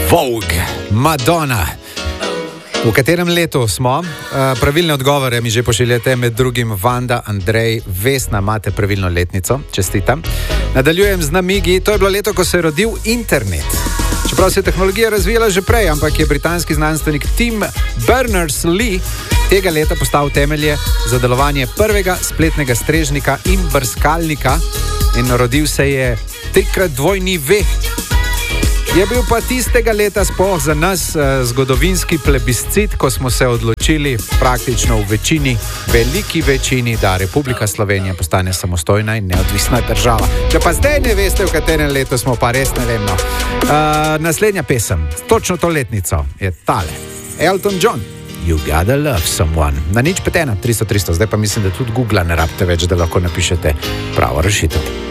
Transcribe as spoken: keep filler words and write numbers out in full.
Vogue, Madonna. V katerem letu smo? Pravilne odgovore mi že pošiljate, med drugim Vanda, Andrej, Vesna, imate pravilno letnico, čestitam. Nadaljujem z namigi, to je bilo leto, ko se je rodil internet. Čeprav se je tehnologija razvijala že prej, ampak je britanski znanstvenik Tim Berners-Lee tega leta postavil temelje za delovanje prvega spletnega strežnika in brskalnika in rodil se je trikrat dvojni V. Je bil pa tistega leta sploh za nas eh, zgodovinski plebiscit, ko smo se odločili praktično v večini, veliki večini, da Republika Slovenija postane samostojna in neodvisna država. Če pa zdaj ne veste, v katerem letu smo, pa res ne vem. No. Uh, naslednja pesem, točno to letnico, je tale. Elton John, You Gotta Love Someone. Na nič pet ena, tristo tristo, zdaj pa mislim, da tudi Google ne rabite več, da lahko napišete pravo rešitev.